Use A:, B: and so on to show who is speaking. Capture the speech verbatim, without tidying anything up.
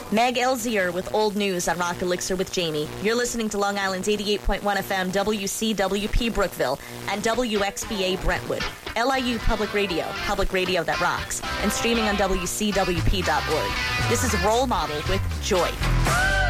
A: Meg Elzier with Old News on Rock Elixir with Jamie. You're listening to Long Island's eighty-eight point one F M, W C W P Brookville, and W X B A Brentwood. L I U Public Radio, public radio that rocks, and streaming on W C W P dot org. This is Role Model with Joy.